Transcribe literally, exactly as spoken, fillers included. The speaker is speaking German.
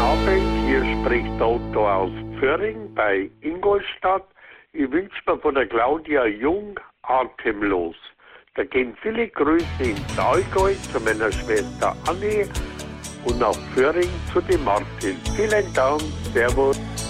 Abend, hier spricht der Otto aus Pföhring bei Ingolstadt. Ich wünsche mir von der Claudia Jung Atemlos. Da gehen viele Grüße ins Allgäu zu meiner Schwester Annie und nach Pföhring zu dem Martin. Vielen Dank, Servus.